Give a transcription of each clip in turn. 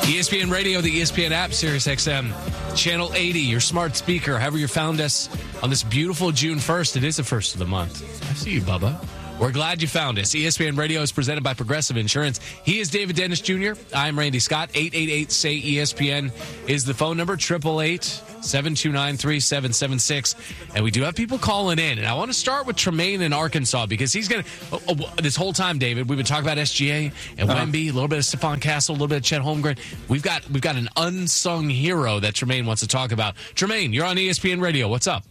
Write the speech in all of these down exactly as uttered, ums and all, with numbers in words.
E S P N Radio, the E S P N app, Sirius X M, Channel eighty, your smart speaker, however you found us on this beautiful June first. It is the first of the month. I see you, Bubba. We're glad you found us. E S P N Radio is presented by Progressive Insurance. He is David Dennis Junior I'm Randy Scott. eight eight eight, S A Y, E S P N is the phone number, eight eight eight, seven two nine, three seven seven six. And we do have people calling in. And I want to start with Tremaine in Arkansas because he's going to, oh, oh, this whole time, David, we've been talking about S G A and uh-huh. Wemby, a little bit of Stephon Castle, a little bit of Chet Holmgren. We've got, we've got an unsung hero that Tremaine wants to talk about. Tremaine, you're on E S P N Radio. What's up?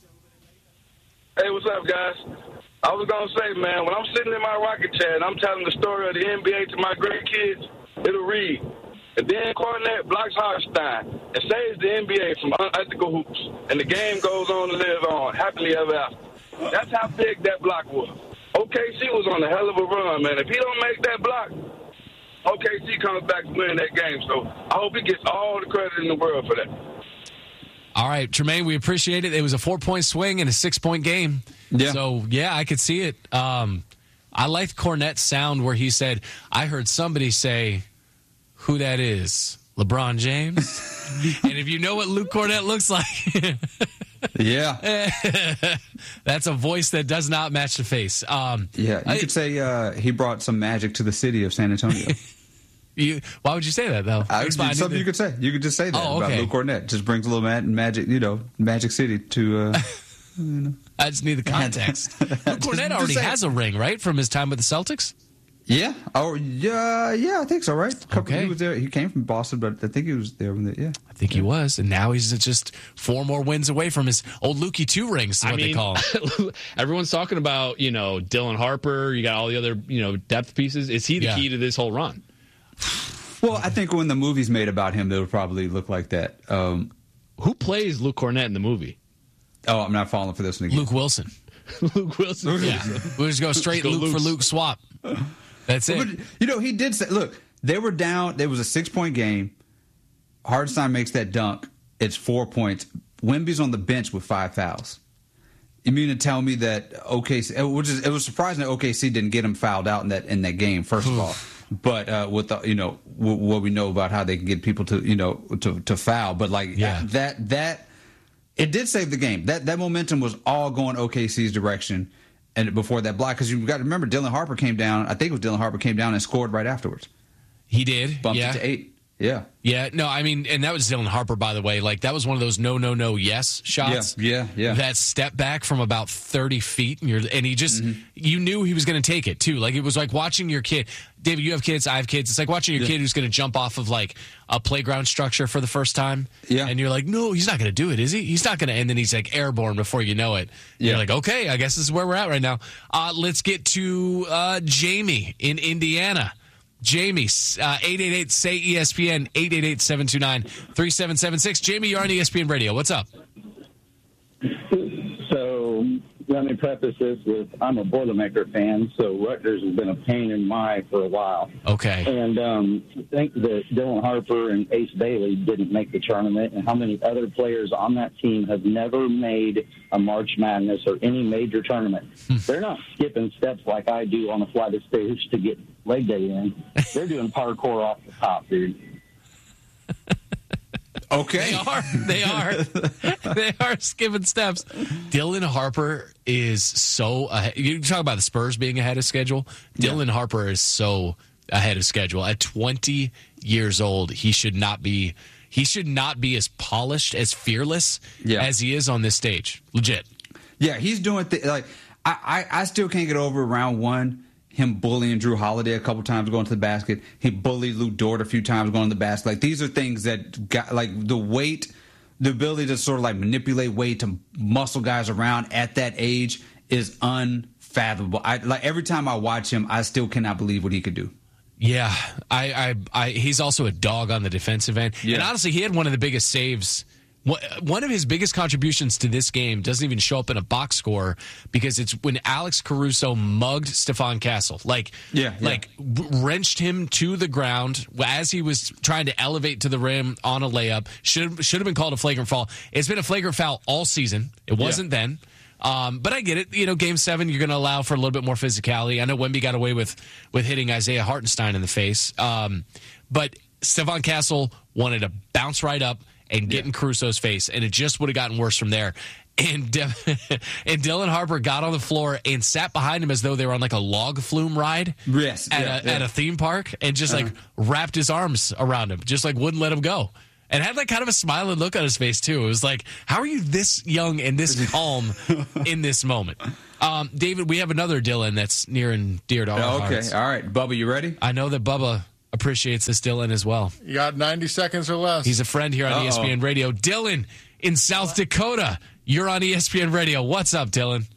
Hey, what's up, guys? I was going to say, man, when I'm sitting in my rocket chair and I'm telling the story of the N B A to my great kids, it'll read. And then Cornette blocks Hartenstein and saves the N B A from unethical hoops. And the game goes on to live on, happily ever after. That's how big that block was. O K C was on a hell of a run, man. If he don't make that block, O K C comes back to win that game. So I hope he gets all the credit in the world for that. All right, Tremaine, we appreciate it. It was a four-point swing in a six-point game. Yeah. So, yeah, I could see it. Um, I liked Cornette's sound where he said, I heard somebody say who that is, LeBron James. And if you know what Luke Cornette looks like, yeah, that's a voice that does not match the face. Um, yeah, you I, could say uh, he brought some magic to the city of San Antonio. You, why would you say that, though? I, something that. you could say. You could just say that oh, okay. about Luke Cornette. Just brings a little ma- magic, you know, Magic City to, uh, you know. I just need the context. Luke Cornette already has a ring, right, from his time with the Celtics? Yeah. Oh, yeah, yeah, I think so, right? Couple, okay. He was there. He came from Boston, but I think he was there when the, yeah. I think yeah. he was, and now he's just four more wins away from his old Lukey two rings, is what I mean, they call him. Everyone's talking about, you know, Dylan Harper. You got all the other, you know, depth pieces. Is he the yeah. key to this whole run? Well, I think when the movie's made about him, it'll probably look like that. Um, Who plays Luke Cornette in the movie? Oh, I'm not falling for this one again. Luke Wilson. Luke Wilson. Yeah. We'll just go straight go Luke Luke's. for Luke swap. That's it. But, you know, he did say, look, they were down. There was a six-point game. Hartenstein makes that dunk. It's four points. Wemby's on the bench with five fouls. You mean to tell me that O K C, which is, it was surprising that O K C didn't get him fouled out in that in that game, first of all. But uh, with the, you know w- what we know about how they can get people to you know to, to foul, but like yeah. that that it did save the game. That that momentum was all going O K C's direction, and before that block, because you got to remember Dylan Harper came down. I think it was Dylan Harper came down and scored right afterwards. He did, bumped yeah. it to eight. Yeah. Yeah. No, I mean, and that was Dylan Harper, by the way. Like, that was one of those no, no, no, yes shots. Yeah, yeah, yeah. That step back from about thirty feet, and, you're, and he just, mm-hmm. you knew he was going to take it, too. Like, it was like watching your kid. David, you have kids, I have kids. It's like watching your yeah. kid who's going to jump off of, like, a playground structure for the first time. Yeah. And you're like, no, he's not going to do it, is he? He's not going to. And then he's, like, airborne before you know it. Yeah. You're like, okay, I guess this is where we're at right now. Uh, let's get to uh, Jamie in Indiana. Jamie, uh, eight eight eight, S A Y, E S P N, eight eight eight, seven two nine, three seven seven six. Jamie, you're on E S P N Radio. What's up? So let me preface this with I'm a Boilermaker fan, so Rutgers has been a pain in my for a while. Okay. And um, I think that Dylan Harper and Ace Bailey didn't make the tournament, and how many other players on that team have never made a March Madness or any major tournament. They're not skipping steps like I do on a flight of stairs to get leg day in. They're doing parkour off the top, dude. Okay. They are. They are. They are skipping steps. Dylan Harper is so ahead. You talk about the Spurs being ahead of schedule. Dylan yeah. Harper is so ahead of schedule. At twenty years old, he should not be he should not be as polished, as fearless yeah. as he is on this stage. Legit. Yeah, he's doing th- like I, I I still can't get over round one. Him bullying Drew Holiday a couple times going to the basket. He bullied Luke Dort a few times going to the basket. Like, these are things that got, like, the weight, the ability to sort of, like, manipulate weight to muscle guys around at that age is unfathomable. I like every time I watch him, I still cannot believe what he could do. Yeah, I, I, I he's also a dog on the defensive end. Yeah. And honestly, he had one of the biggest saves. One of his biggest contributions to this game doesn't even show up in a box score because it's when Alex Caruso mugged Stephon Castle. Like, yeah, yeah. like wrenched him to the ground as he was trying to elevate to the rim on a layup. Should, should have been called a flagrant foul. It's been a flagrant foul all season. It wasn't yeah. then. Um, but I get it. You know, game seven, you're going to allow for a little bit more physicality. I know Wemby got away with, with hitting Isaiah Hartenstein in the face. Um, but Stephon Castle wanted to bounce right up and get yeah. in Caruso's face, and it just would have gotten worse from there. And De- and Dylan Harper got on the floor and sat behind him as though they were on like a log flume ride yes, at, yeah, a, yeah. at a theme park, and just uh-huh. like wrapped his arms around him, just like wouldn't let him go. And had like kind of a smiling look on his face too. It was like, how are you this young and this calm in this moment? Um, David, we have another Dylan that's near and dear to our oh, okay. hearts. All right, Bubba, you ready? I know that Bubba appreciates this Dylan as well. You got ninety seconds or less. He's a friend here on Uh-oh. E S P N Radio. Dylan in South what? Dakota. You're on E S P N Radio. What's up, Dylan?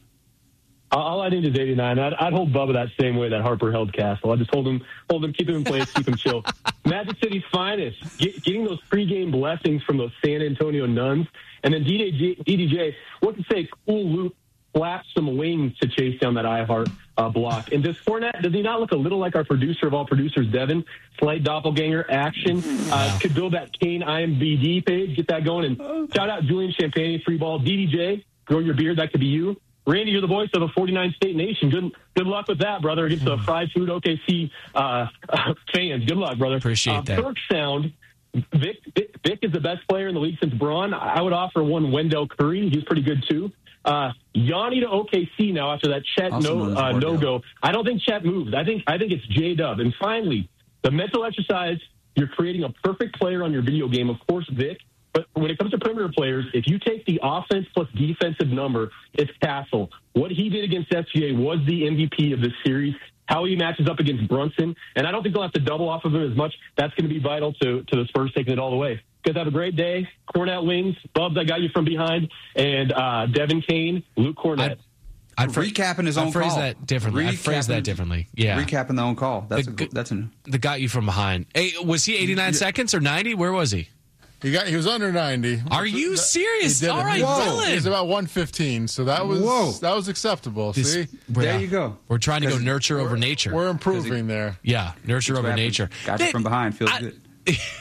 All I need is eighty-nine. I'd, I'd hold Bubba that same way that Harper held Castle. I'd just hold him, hold him, keep him in place, keep him chill. Magic City's finest, get, getting those pregame blessings from those San Antonio Nuns. And then D D J, what to say, cool Luke flaps some wings to chase down that iHeart uh, block. And does Fournette, does he not look a little like our producer of all producers, Devin? Slight doppelganger action. Uh, could build that Kane I M V D page, get that going. And shout out Julian Champagne, free ball. D D J, grow your beard, that could be you. Randy, you're the voice of a forty-nine state nation. Good good luck with that, brother. Against the fried food O K C uh, uh, fans. Good luck, brother. Appreciate uh, that. Kirk sound. Vic, Vic, Vic is the best player in the league since Braun. I would offer one Wendell Curry. He's pretty good, too. Uh, Yanni to O K C now after that Chet no, uh, no-go. I don't think Chet moves. I think I think it's J-Dub. And finally, the mental exercise, you're creating a perfect player on your video game. Of course, Vic. But when it comes to perimeter players, if you take the offense plus defensive number, it's Castle. What he did against S G A was the M V P of this series. How he matches up against Brunson. And I don't think they'll have to double off of him as much. That's going to be vital to, to the Spurs taking it all the way. Guys, have a great day. Cornette Wings, Bubs, I got you from behind. And uh, Devin Kane, Luke Cornette. I'd, I'd recapping his own I'd phrase call. that differently. I'd phrase that differently. Yeah. Recapping the own call. That's the, a, that's a, the got you from behind. Hey, was he eighty-nine yeah. seconds or ninety? Where was he? He got. He was under ninety. Are you serious? All right, Whoa. Dylan. He's about one fifteen, so that was Whoa. that was acceptable. This, see, there yeah. you go. We're trying to go nurture over nature. We're improving he, there. Yeah, nurture over nature. Got you from behind. Feels I, good.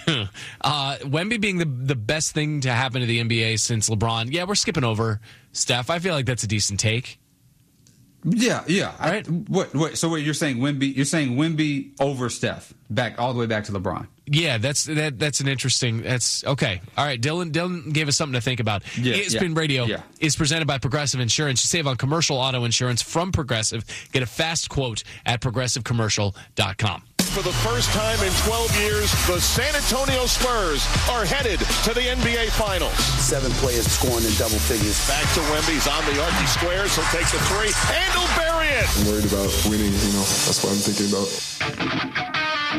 uh, Wemby being the the best thing to happen to the N B A since LeBron. Yeah, we're skipping over Steph. I feel like that's a decent take. Yeah, yeah. Right. I, what? What? So what you're saying? Wemby? You're saying Wemby over Steph, back all the way back to LeBron. Yeah, that's that. That's an interesting. That's okay. All right, Dylan. Dylan gave us something to think about. Yeah, E S P N yeah, Radio yeah. is presented by Progressive Insurance. You save on commercial auto insurance from Progressive. Get a fast quote at progressive commercial dot com. For the first time in twelve years, the San Antonio Spurs are headed to the N B A Finals. Seven players scoring in double figures. Back to Wemby's on the arc. He squares. He'll take the three, and he'll bury it. I'm worried about winning, you know. That's what I'm thinking about.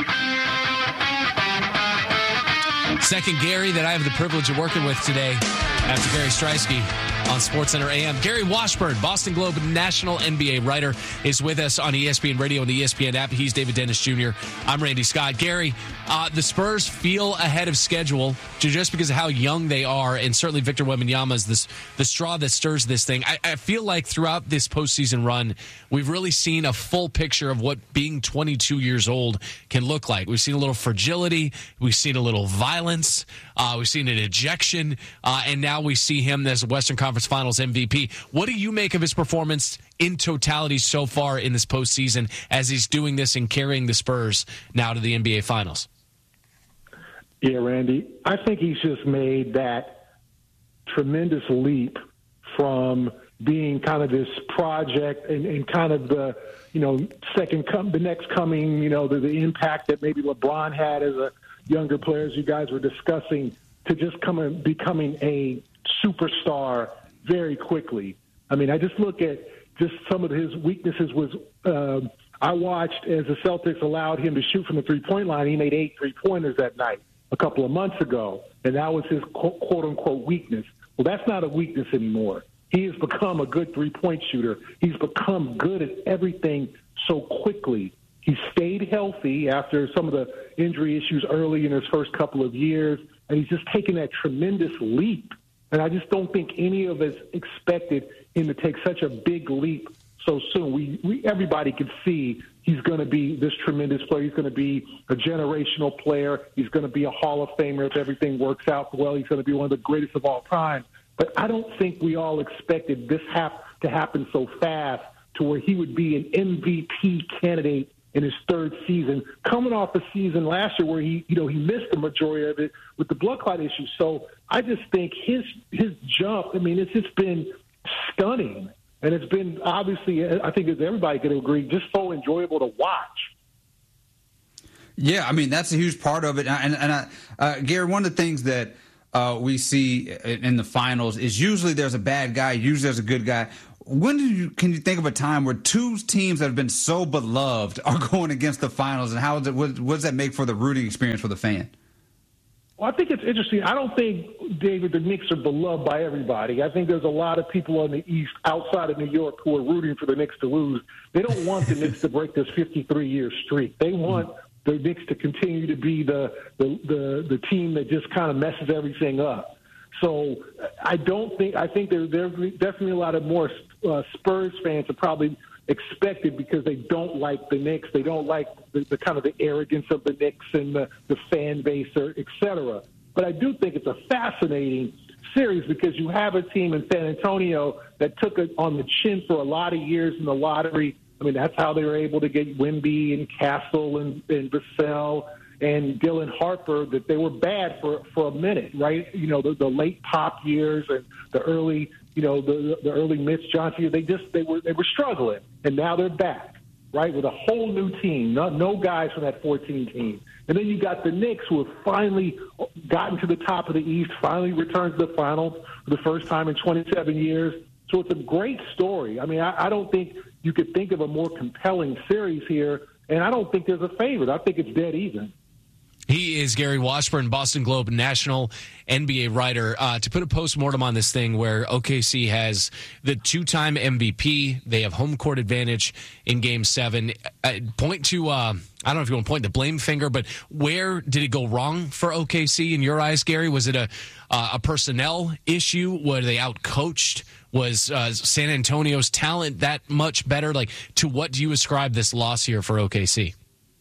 Second Gary that I have the privilege of working with today after Gary Streisky on SportsCenter A M. Gary Washburn, Boston Globe national N B A writer, is with us on E S P N Radio and the E S P N app. He's David Dennis Junior I'm Randy Scott. Gary, uh, the Spurs feel ahead of schedule just because of how young they are, and certainly Victor Wembanyama is this, the straw that stirs this thing. I, I feel like throughout this postseason run, we've really seen a full picture of what being twenty-two years old can look like. We've seen a little fragility. We've seen a little violence. Uh, we've seen an ejection. Uh, and now we see him as Western Conference Finals M V P. What do you make of his performance in totality so far in this postseason as he's doing this and carrying the Spurs now to the N B A Finals? Yeah, Randy, I think he's just made that tremendous leap from being kind of this project and, and kind of the, you know, second come, the next coming, you know, the, the impact that maybe LeBron had as a younger player, as you guys were discussing, to just coming becoming a superstar very quickly. I mean, I just look at just some of his weaknesses was uh, I watched as the Celtics allowed him to shoot from the three-point line. He made eight three-pointers that night a couple of months ago, and that was his quote-unquote weakness. Well, that's not a weakness anymore. He has become a good three-point shooter. He's become good at everything so quickly. He stayed healthy after some of the injury issues early in his first couple of years, and he's just taken that tremendous leap. And I just don't think any of us expected him to take such a big leap so soon. We, we everybody could see he's going to be this tremendous player. He's going to be a generational player. He's going to be a Hall of Famer if everything works out well. He's going to be one of the greatest of all time. But I don't think we all expected this hap- to happen so fast to where he would be an M V P candidate in his third season, coming off a season last year where he, you know, he missed the majority of it with the blood clot issue. So I just think his his jump, I mean, it's just been stunning. And it's been, obviously, I think as everybody could agree, just so enjoyable to watch. Yeah, I mean, that's a huge part of it. And, and I, uh, Gary, one of the things that uh, we see in the finals is usually there's a bad guy, usually there's a good guy. When do you, can you think of a time where two teams that have been so beloved are going against the finals, and how is it, what, what does that make for the rooting experience for the fan? Well, I think it's interesting. I don't think, David, the Knicks are beloved by everybody. I think there's a lot of people on the East outside of New York who are rooting for the Knicks to lose. They don't want the Knicks to break this fifty-three-year streak. They want the Knicks to continue to be the, the, the, the team that just kind of messes everything up. So I don't think – I think there, there's definitely a lot of more uh, Spurs fans are probably – expected because they don't like the Knicks. They don't like the, the kind of the arrogance of the Knicks and the, the fan base, or et cetera. But I do think it's a fascinating series because you have a team in San Antonio that took it on the chin for a lot of years in the lottery. I mean, that's how they were able to get Wemby and Castle and, and Vassell and Dylan Harper, that they were bad for, for a minute, right? You know, the, the late Pop years and the early – you know, the the early Mitch Johnson, they just they were they were struggling, and now they're back, right, with a whole new team, no, no guys from that fourteen team. And then you got the Knicks, who have finally gotten to the top of the East, finally returned to the finals for the first time in twenty-seven years. So it's a great story. I mean, I, I don't think you could think of a more compelling series here, and I don't think there's a favorite. I think it's dead even. He is Gary Washburn, Boston Globe national N B A writer. Uh, to put a postmortem on this thing where O K C has the two-time M V P, they have home court advantage in Game seven. Uh, point to, uh, I don't know if you want to point the blame finger, but where did it go wrong for O K C in your eyes, Gary? Was it a, uh, a personnel issue? Were they outcoached? Was uh, San Antonio's talent that much better? Like, to what do you ascribe this loss here for O K C?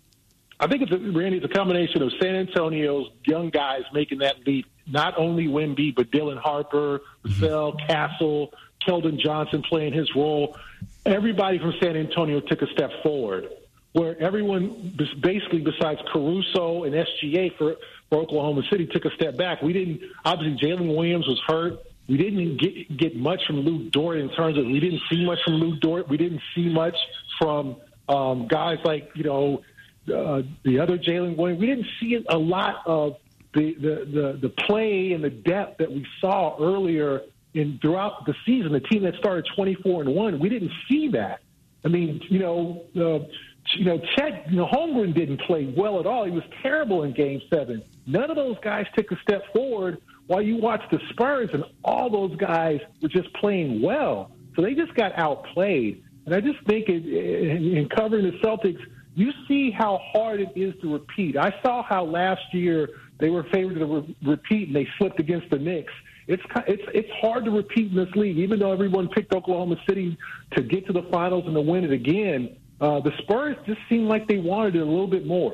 I think it's a, Randy, it's a combination of San Antonio's young guys making that leap. Not only Wemby, but Dylan Harper, Vassell, mm-hmm. Castle, Keldon Johnson playing his role. Everybody from San Antonio took a step forward, where everyone basically besides Caruso and S G A for, for Oklahoma City took a step back. We didn't – obviously Jalen Williams was hurt. We didn't get, get much from Luke Dort in terms of – we didn't see much from Luke Dort. We didn't see much from um, guys like, you know – Uh, the other Jalen Williams. We didn't see a lot of the, the, the, the play and the depth that we saw earlier in throughout the season. The team that started twenty-four and one, we didn't see that. I mean, you know, uh, you know, Chet, you know, Holmgren didn't play well at all. He was terrible in Game Seven. None of those guys took a step forward. While you watch the Spurs, and all those guys were just playing well, so they just got outplayed. And I just think it, in, in covering the Celtics, you see how hard it is to repeat. I saw how last year they were favored to re- repeat, and they slipped against the Knicks. It's it's it's hard to repeat in this league, even though everyone picked Oklahoma City to get to the finals and to win it again. Uh, the Spurs just seemed like they wanted it a little bit more.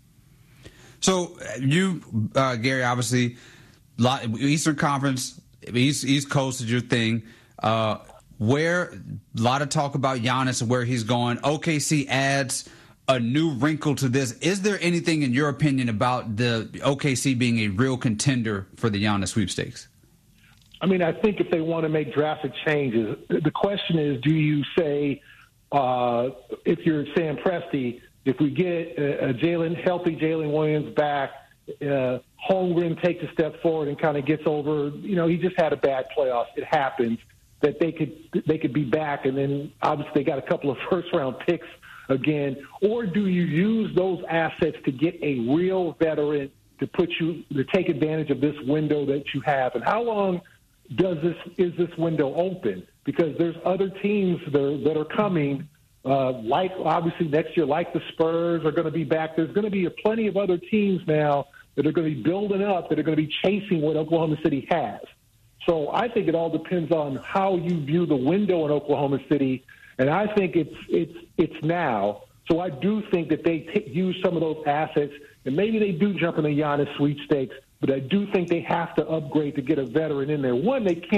So you, uh, Gary, obviously, lot, Eastern Conference, East East Coast is your thing. Uh, where a lot of talk about Giannis and where he's going. O K C adds a new wrinkle to this. Is there anything, in your opinion, about the O K C being a real contender for the Giannis sweepstakes? I mean, I think if they want to make drastic changes, the question is, do you say, uh, if you're Sam Presti, if we get a, a Jalen, healthy Jalen Williams back, uh, Holmgren takes a step forward and kind of gets over, you know, he just had a bad playoffs. It happens that they could they could be back, and then obviously they got a couple of first-round picks again, or do you use those assets to get a real veteran to put you to take advantage of this window that you have? And how long does this is this window open? Because there's other teams that are, that are coming, uh, like obviously next year, like the Spurs are going to be back. There's going to be a plenty of other teams now that are going to be building up, that are going to be chasing what Oklahoma City has. So I think it all depends on how you view the window in Oklahoma City. And I think it's it's it's now. So I do think that they t- use some of those assets, and maybe they do jump in the Giannis sweepstakes. But I do think they have to upgrade to get a veteran in there. One, they can't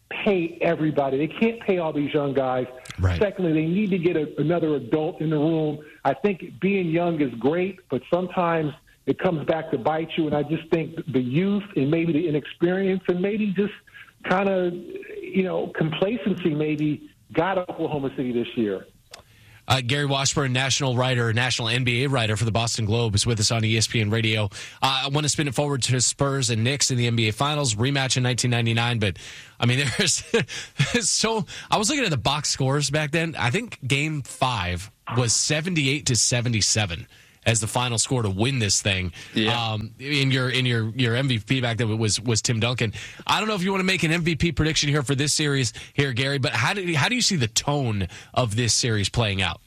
pay everybody. They can't pay all these young guys. Right. Secondly, they need to get a, another adult in the room. I think being young is great, but sometimes it comes back to bite you. And I just think the youth and maybe the inexperience and maybe just kind of, you know, complacency maybe got Oklahoma City this year. Uh, Gary Washburn, national writer, national N B A writer for the Boston Globe, is with us on E S P N Radio. Uh, I want to spin it forward to Spurs and Knicks in the N B A Finals, rematch in nineteen ninety-nine. But, I mean, there's so – I was looking at the box scores back then. I think game five was seventy-eight to seventy-seven as the final score to win this thing. Yeah. Um, in your in your your M V P back then was was Tim Duncan. I don't know if you want to make an M V P prediction here for this series here, Gary, but how do how do you see the tone of this series playing out?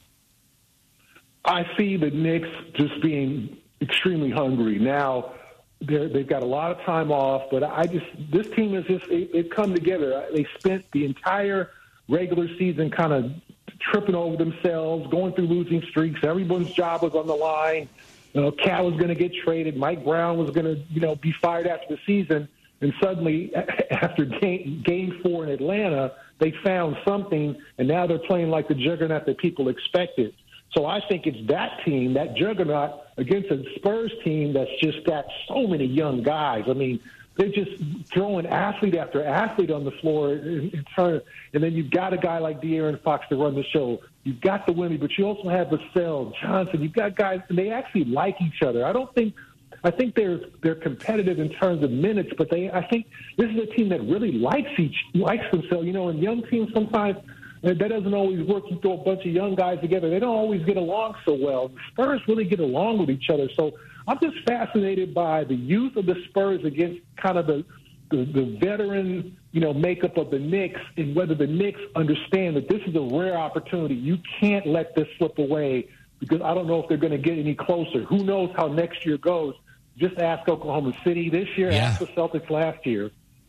I see the Knicks just being extremely hungry now. They're, they've got a lot of time off, but I just this team is just it, it come together. They spent the entire regular season kind of tripping over themselves, going through losing streaks. Everyone's job was on the line. You know, Cat was going to get traded. Mike Brown was going to, you know, be fired after the season. And suddenly, after game, game four in Atlanta, they found something, and now they're playing like the juggernaut that people expected. So I think it's that team, that juggernaut, against a Spurs team that's just got so many young guys. I mean, they're just throwing athlete after athlete on the floor in, in turn. And then you've got a guy like De'Aaron Fox to run the show. You've got the Wimby, but you also have Vassell, Johnson. You've got guys, and they actually like each other. I don't think – I think they're they're competitive in terms of minutes, but they I think this is a team that really likes each likes themselves. You know, in young teams sometimes that doesn't always work. You throw a bunch of young guys together, they don't always get along so well. The Spurs really get along with each other. So I'm just fascinated by the youth of the Spurs against kind of the the, the veteran, you know, makeup of the Knicks, and whether the Knicks understand that this is a rare opportunity. You can't let this slip away, because I don't know if they're going to get any closer. Who knows how next year goes? Just ask Oklahoma City this year, Yeah. ask the Celtics last year.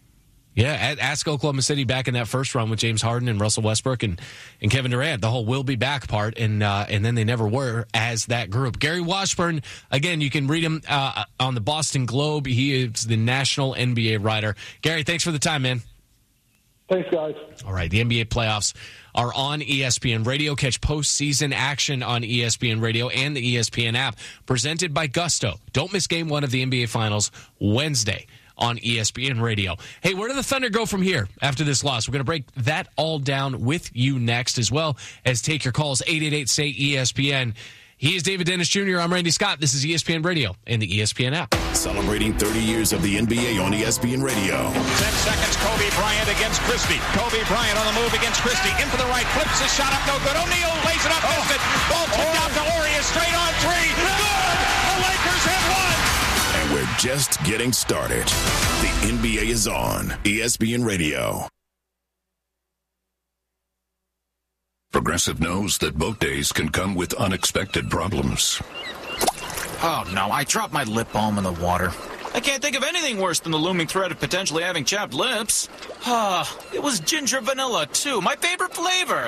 Yeah, ask Oklahoma City back in that first round with James Harden and Russell Westbrook and, and Kevin Durant, the whole will be back part, and uh, and then they never were as that group. Gary Washburn, again, you can read him uh, on the Boston Globe. He is the national N B A writer. Gary, thanks for the time, man. Thanks, guys. All right, the N B A playoffs are on E S P N Radio. Catch postseason action on E S P N Radio and the E S P N app, presented by Gusto. Don't miss game one of the N B A Finals Wednesday on E S P N Radio. Hey, where do the Thunder go from here after this loss? We're going to break that all down with you next, as well as take your calls. eight eight eight, S A Y, E S P N. He is David Dennis Junior I'm Randy Scott. This is E S P N Radio and the E S P N app. Celebrating thirty years of the N B A on E S P N Radio. Ten seconds, Kobe Bryant against Christie. Kobe Bryant on the move against Christie. In for the right, flips his shot up, no good. O'Neal lays it up, missed it. Ball tipped out to Orias, straight on three. Good! The Lakers have won! And we're just getting started. The N B A is on E S P N Radio. Progressive knows that boat days can come with unexpected problems. Oh, no, I dropped my lip balm in the water. I can't think of anything worse than the looming threat of potentially having chapped lips. Ah, it was ginger vanilla, too, my favorite flavor.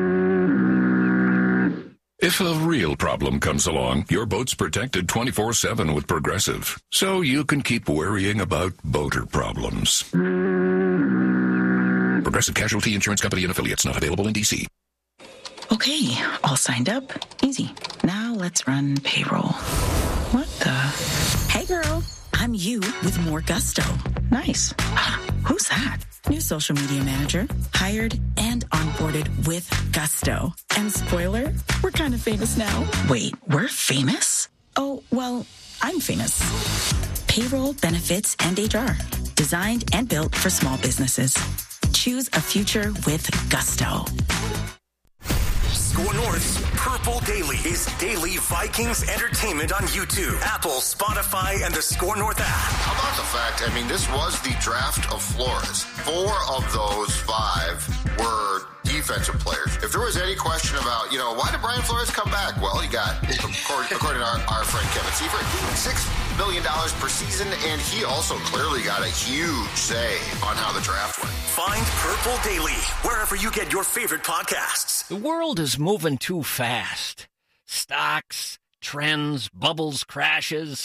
If a real problem comes along, your boat's protected twenty-four seven with Progressive, so you can keep worrying about boater problems. Progressive Casualty Insurance Company and Affiliates, not available in D C. Okay, all signed up. Easy. Now let's run payroll. What the? Hey, girl. I'm you with more Gusto. Nice. Who's that? New social media manager. Hired and onboarded with Gusto. And spoiler, we're kind of famous now. Wait, we're famous? Oh, well, I'm famous. Payroll, benefits, and H R. Designed and built for small businesses. Choose a future with Gusto. Score North's Purple Daily is daily Vikings entertainment on YouTube, Apple, Spotify, and the Score North app. How about the fact, I mean, this was the draft of Flores. Four of those five were defensive players. If there was any question about, you know, why did Brian Flores come back? Well, he got, according, according to our, our friend Kevin Seifert, six million dollars per season, and he also clearly got a huge say on how the draft went. Find Purple Daily wherever you get your favorite podcasts. The world is moving too fast. Stocks, trends, bubbles, crashes.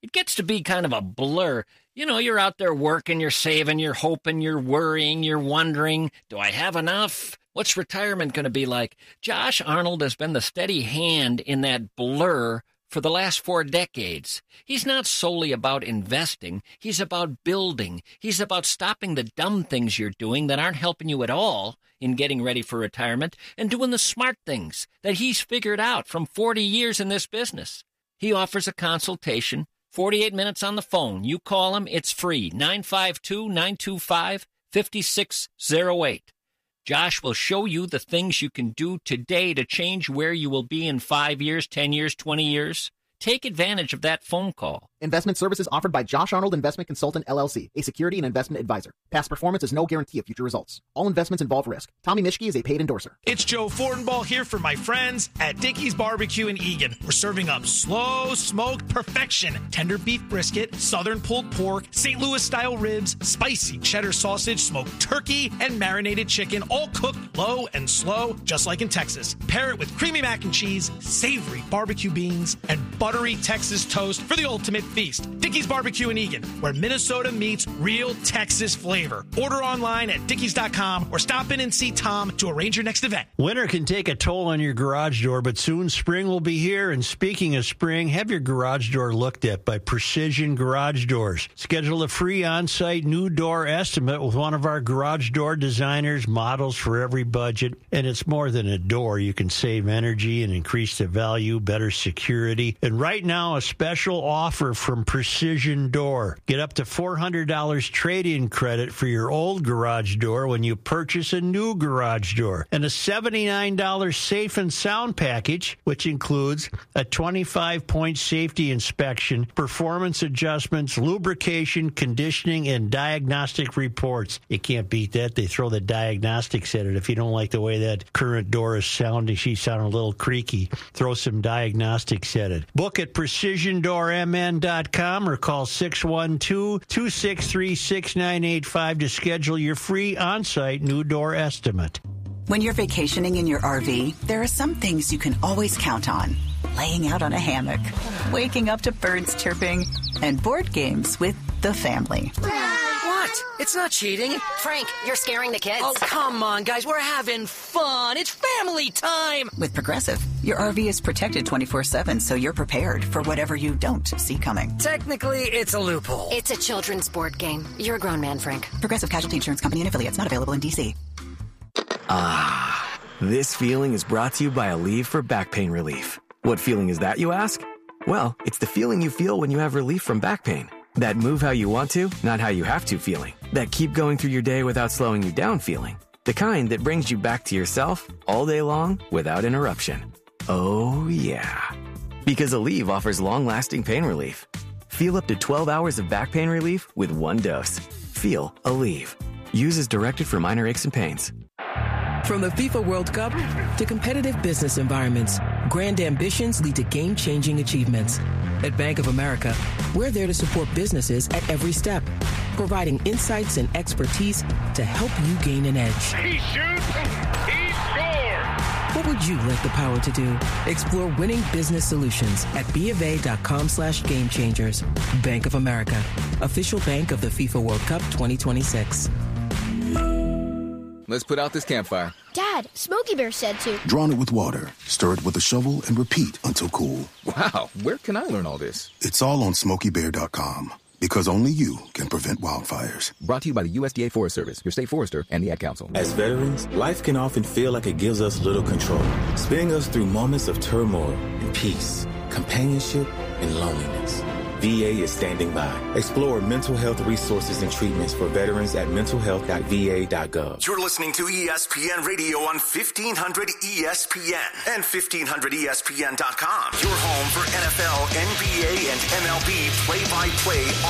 It gets to be kind of a blur. You know, you're out there working, you're saving, you're hoping, you're worrying, you're wondering, do I have enough? What's retirement going to be like? Josh Arnold has been the steady hand in that blur for the last four decades. He's not solely about investing. He's about building. He's about stopping the dumb things you're doing that aren't helping you at all in getting ready for retirement and doing the smart things that he's figured out from forty years in this business. He offers a consultation, forty-eight minutes on the phone. You call him, it's free, nine five two, nine two five, five six zero eight. Josh will show you the things you can do today to change where you will be in five years, ten years, twenty years. Take advantage of that phone call. Investment services offered by Josh Arnold Investment Consultant, L L C, a security and investment advisor. Past performance is no guarantee of future results. All investments involve risk. Tommy Mischke is a paid endorser. It's Joe Fortenbaugh here for my friends at Dickey's Barbecue in Eagan. We're serving up slow smoked perfection. Tender beef brisket, southern pulled pork, Saint Louis style ribs, spicy cheddar sausage, smoked turkey, and marinated chicken, all cooked low and slow, just like in Texas. Pair it with creamy mac and cheese, savory barbecue beans, and buttery Texas toast for the ultimate feast. Dickey's Barbecue in Eagan, where Minnesota meets real Texas flavor. Order online at dickeys dot com or stop in and see Tom to arrange your next event. Winter can take a toll on your garage door, but soon spring will be here. And speaking of spring, have your garage door looked at by Precision Garage Doors. Schedule a free on-site new door estimate with one of our garage door designers, models for every budget. And it's more than a door. You can save energy and increase the value, better security. And right now, a special offer from Precision Door. Get up to four hundred dollars trade-in credit for your old garage door when you purchase a new garage door. And a seventy-nine dollars safe and sound package, which includes a twenty-five point safety inspection, performance adjustments, lubrication, conditioning, and diagnostic reports. You can't beat that. They throw the diagnostics at it. If you don't like the way that current door is sounding, she's sounding a little creaky, throw some diagnostics at it. Book at precision door m n dot com or call six one two, two six three, six nine eight five to schedule your free on-site new door estimate. When you're vacationing in your R V, there are some things you can always count on. Laying out on a hammock, waking up to birds chirping, and board games with the family. What? It's not cheating. Frank, you're scaring the kids. Oh, come on, guys. We're having fun. It's family time. With Progressive, your R V is protected twenty-four seven, so you're prepared for whatever you don't see coming. Technically, it's a loophole. It's a children's board game. You're a grown man, Frank. Progressive Casualty Insurance Company and affiliates, not available in D C. Ah, this feeling is brought to you by Aleve for back pain relief. What feeling is that, you ask? Well, it's the feeling you feel when you have relief from back pain. That move how you want to, not how you have to feeling. That keep going through your day without slowing you down feeling. The kind that brings you back to yourself all day long without interruption. Oh, yeah. Because Aleve offers long-lasting pain relief. Feel up to twelve hours of back pain relief with one dose. Feel Aleve. Use as directed for minor aches and pains. From the FIFA World Cup to competitive business environments, grand ambitions lead to game-changing achievements. At Bank of America, we're there to support businesses at every step, providing insights and expertise to help you gain an edge. He shoots, he scores! What would you like the power to do? Explore winning business solutions at bofa.com slash game changers. Bank of America, official bank of the FIFA World Cup twenty twenty-six. Let's put out this campfire. Dad, Smokey Bear said to. Drown it with water, stir it with a shovel, and repeat until cool. Wow, where can I learn all this? It's all on smokey bear dot com. Because only you can prevent wildfires. Brought to you by the U S D A Forest Service, your state forester, and the Ad Council. As veterans, life can often feel like it gives us little control, spinning us through moments of turmoil and peace, companionship and loneliness. V A is standing by. Explore mental health resources and treatments for veterans at mental health dot v a dot gov. You're listening to E S P N Radio on fifteen hundred E S P N and fifteen hundred E S P N dot com. Your home for N F L, N B A, and M L B play-by-play